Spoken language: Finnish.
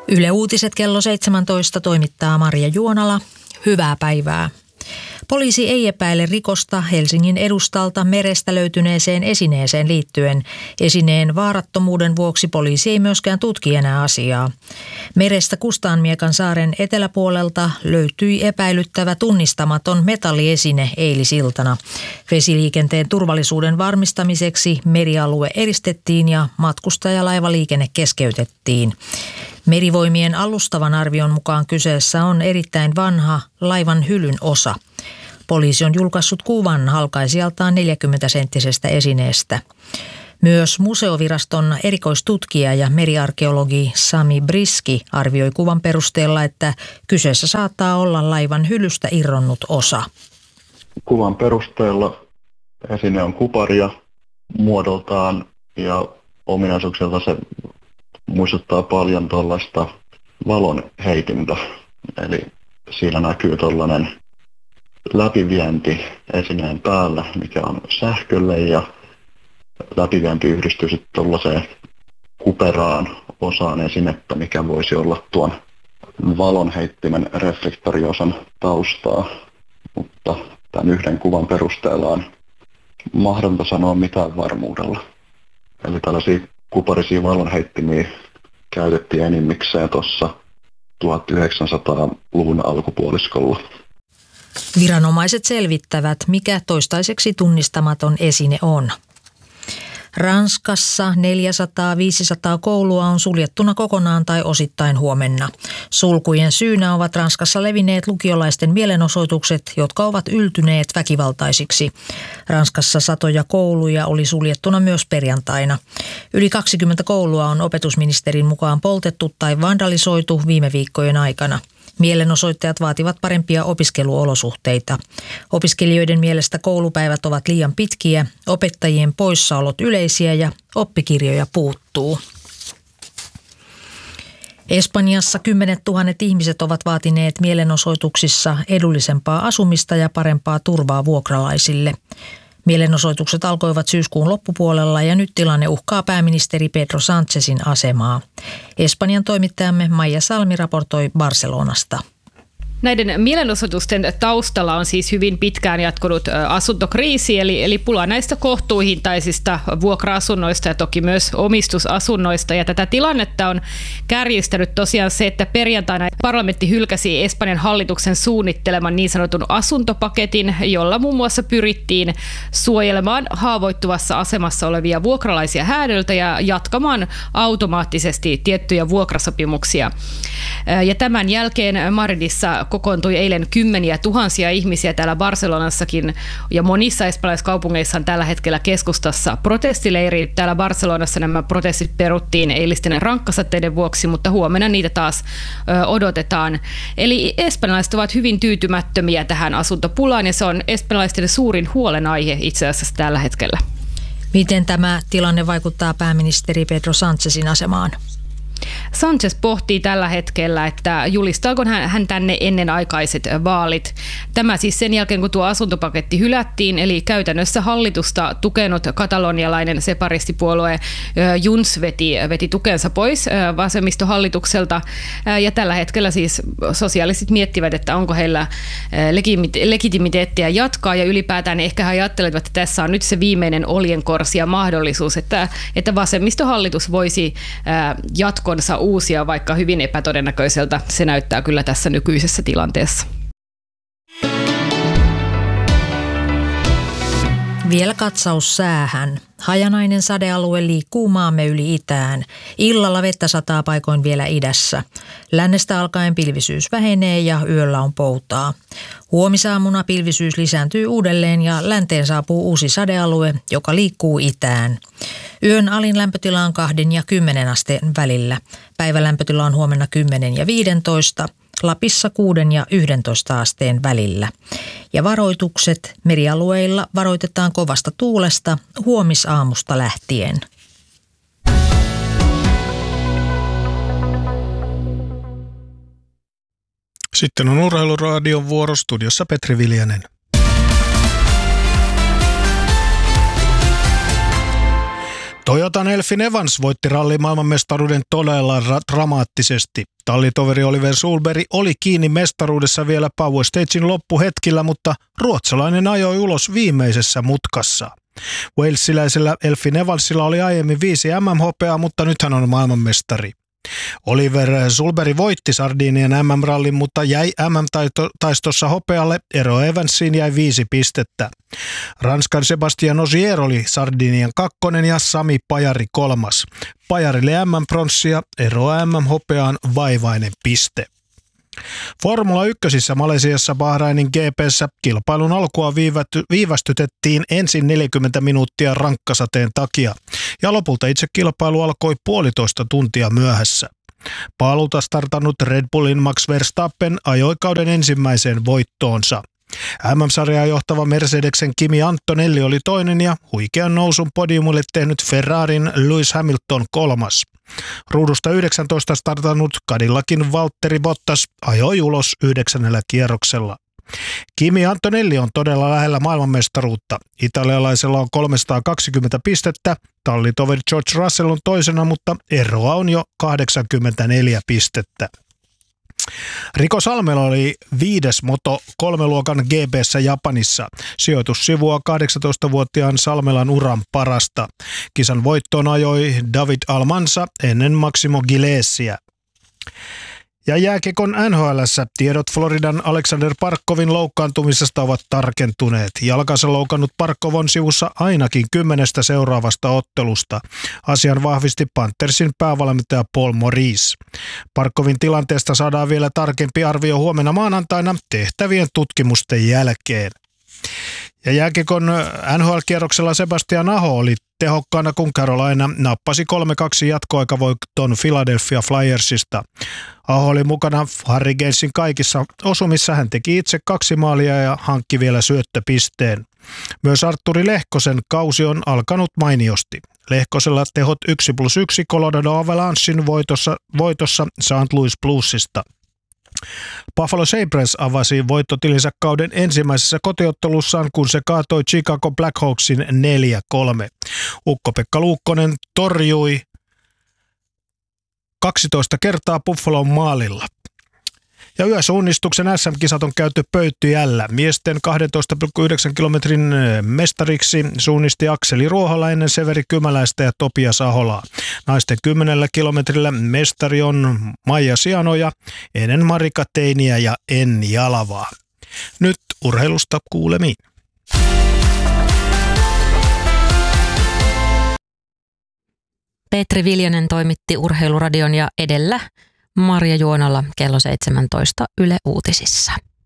Yle Uutiset kello 17 toimittaa Marja Juonala. Hyvää päivää. Poliisi ei epäile rikosta Helsingin edustalta merestä löytyneeseen esineeseen liittyen. Esineen vaarattomuuden vuoksi poliisi ei myöskään tutki enää asiaa. Merestä Kustaanmiekan saaren eteläpuolelta löytyi epäilyttävä tunnistamaton metalliesine eilisiltana. Vesiliikenteen turvallisuuden varmistamiseksi merialue eristettiin ja matkustajalaivaliikenne keskeytettiin. Merivoimien alustavan arvion mukaan kyseessä on erittäin vanha laivan hylyn osa. Poliisi on julkaissut kuvan halkaisijaltaan 40-senttisestä esineestä. Myös museoviraston erikoistutkija ja meriarkeologi Sami Briski arvioi kuvan perusteella, että kyseessä saattaa olla laivan hylystä irronnut osa. Kuvan perusteella esine on kuparia muodoltaan ja ominaisuuksilta se muistuttaa paljon tuollaista valonheitintä. Eli siinä näkyy tuollainen läpivienti esineen päällä, mikä on sähkölle, ja läpivienti yhdistyy sitten tuollaiseen kuperaan osaan esinettä, mikä voisi olla tuon valonheittimen reflektoriosan taustaa. Mutta tämän yhden kuvan perusteella on mahdotonta sanoa mitään varmuudella. Eli tällaisia kuparisia valonheittimiä käytettiin enimmikseen tuossa 1900-luvun alkupuoliskolla. Viranomaiset selvittävät, mikä toistaiseksi tunnistamaton esine on. Ranskassa 400-500 koulua on suljettuna kokonaan tai osittain huomenna. Sulkujen syynä ovat Ranskassa levinneet lukiolaisten mielenosoitukset, jotka ovat yltyneet väkivaltaisiksi. Ranskassa satoja kouluja oli suljettuna myös perjantaina. Yli 20 koulua on opetusministerin mukaan poltettu tai vandalisoitu viime viikkojen aikana. Mielenosoittajat vaativat parempia opiskeluolosuhteita. Opiskelijoiden mielestä koulupäivät ovat liian pitkiä, opettajien poissaolot yleisiä ja oppikirjoja puuttuu. Espanjassa 10 000 ihmiset ovat vaatineet mielenosoituksissa edullisempaa asumista ja parempaa turvaa vuokralaisille. Mielenosoitukset alkoivat syyskuun loppupuolella ja nyt tilanne uhkaa pääministeri Pedro Sánchezin asemaa. Espanjan toimittajamme Maija Salmi raportoi Barcelonasta. Näiden mielenosoitusten taustalla on siis hyvin pitkään jatkunut asuntokriisi, eli pula näistä kohtuuhintaisista vuokra-asunnoista ja toki myös omistusasunnoista. Ja tätä tilannetta on kärjistänyt tosiaan se, että perjantaina parlamentti hylkäsi Espanjan hallituksen suunnitteleman niin sanotun asuntopaketin, jolla muun muassa pyrittiin suojelemaan haavoittuvassa asemassa olevia vuokralaisia häädöltä ja jatkamaan automaattisesti tiettyjä vuokrasopimuksia. Ja tämän jälkeen Madridissa kokoontui eilen kymmeniä tuhansia ihmisiä täällä Barcelonassakin, ja monissa espanjalaisissa kaupungeissa on tällä hetkellä keskustassa protestileiri. Täällä Barcelonassa nämä protestit peruttiin eilisten rankkasateiden vuoksi, mutta huomenna niitä taas odotetaan. Eli espanjalaiset ovat hyvin tyytymättömiä tähän asuntopulaan, ja se on espanjalaisten suurin huolenaihe itse asiassa tällä hetkellä. Miten tämä tilanne vaikuttaa pääministeri Pedro Sánchezin asemaan? Sánchez pohtii tällä hetkellä, että julistaako hän tänne ennenaikaiset vaalit. Tämä siis sen jälkeen, kun tuo asuntopaketti hylättiin, eli käytännössä hallitusta tukenut katalonialainen separistipuolue Junts veti tukensa pois vasemmistohallitukselta. Ja tällä hetkellä siis sosiaalistit miettivät, että onko heillä legitimiteettiä jatkaa, ja ylipäätään ehkä he ajattelevat, että tässä on nyt se viimeinen oljenkorsi ja mahdollisuus, että vasemmistohallitus voisi jatkonsa uusia, vaikka hyvin epätodennäköiseltä se näyttää kyllä tässä nykyisessä tilanteessa. Vielä katsaus säähän. Hajanainen sadealue liikkuu maamme yli itään. Illalla vettä sataa paikoin vielä idässä. Lännestä alkaen pilvisyys vähenee ja yöllä on poutaa. Huomisaamuna pilvisyys lisääntyy uudelleen ja länteen saapuu uusi sadealue, joka liikkuu itään. Yön alin lämpötila on 2 ja 10 asteen välillä. Päivälämpötila on huomenna 10 ja 15. Lapissa 6 ja 11 asteen välillä. Ja varoitukset: merialueilla varoitetaan kovasta tuulesta huomisaamusta lähtien. Sitten on Urheiluradion vuoro, studiossa Petri Viljanen. Toyotan Elfyn Evans voitti rallin maailmanmestaruuden todella dramaattisesti. Tallitoveri Oliver Solberg oli kiinni mestaruudessa vielä Power Stagein loppuhetkillä, mutta ruotsalainen ajoi ulos viimeisessä mutkassa. Walesiläisellä Elfyn Evansilla oli aiemmin 5 MM-hopeaa, mutta nyt hän on maailmanmestari. Oliver Solberg voitti Sardinian MM-rallin, mutta jäi MM-taistossa hopealle. Ero Evansiin jäi 5 pistettä. Ranskan Sébastien Ogier oli Sardinian 2. ja Sami Pajari 3. Pajarille MM-pronssia, ero MM-hopeaan vaivainen piste. Formula 1 Malesiassa Bahrainin GP:ssä kilpailun alkua viivästytettiin ensin 40 minuuttia rankkasateen takia ja lopulta itse kilpailu alkoi 1,5 tuntia myöhässä. Paalulta startannut Red Bullin Max Verstappen ajoi kauden ensimmäiseen voittoonsa. MM-sarjaa johtava Mercedesen Kimi Antonelli oli toinen ja huikean nousun podiumille tehnyt Ferrarin Lewis Hamilton 3. Ruudusta 19 startannut Cadillacin Valtteri Bottas ajoi ulos 9. kierroksella. Kimi Antonelli on todella lähellä maailmanmestaruutta. Italialaisella on 320 pistettä, tallitoveri George Russell on toisena, mutta eroa on jo 84 pistettä. Rico Salmela oli 5. Moto3-luokan GP:ssä Japanissa. Sijoitus sivua 18-vuotiaan Salmelan uran parasta. Kisan voittoon ajoi David Almanza ennen Maximo Gilesiä. Ja jääkiekon NHL:ssä tiedot Floridan Alexander Barkovin loukkaantumisesta ovat tarkentuneet. Jalkansa loukannut Barkov on sivussa ainakin 10 seuraavasta ottelusta. Asian vahvisti Panthersin päävalmentaja Paul Maurice. Barkovin tilanteesta saadaan vielä tarkempi arvio huomenna maanantaina tehtävien tutkimusten jälkeen. Ja jääkiekon NHL-kierroksella Sebastian Aho oli tehokkaana, kun Carolina nappasi 3-2 jatkoaikavoiton Philadelphia Flyersista. Aho oli mukana Hurricanesin kaikissa osumissa. Hän teki itse 2 maalia ja hankki vielä syöttöpisteen. Myös Artturi Lehkosen kausi on alkanut mainiosti. Lehkosella tehot 1+1 Colorado Avalanchein voitossa St. Louis Bluesista. Buffalo Sabres avasi voittotilinsä kauden ensimmäisessä kotiottelussaan, kun se kaatoi Chicago Blackhawksin 4-3. Ukko-Pekka Luukkonen torjui 12 kertaa Buffalon maalilla. Ja yösuunnistuksen SM-kisat on käyty Pöyttyjällä. Miesten 12,9 kilometrin mestariksi suunnisti Akseli Ruohola ennen Severi Kymäläistä ja Topias Aholaa. Naisten 10 kilometrillä mestari on Maija Sianoja ennen Marika Teiniä ja Enni Jalavaa. Nyt urheilusta kuulemiin. Petri Viljanen toimitti Urheiluradion ja edellä Marja Juonala kello 17 Yle Uutisissa.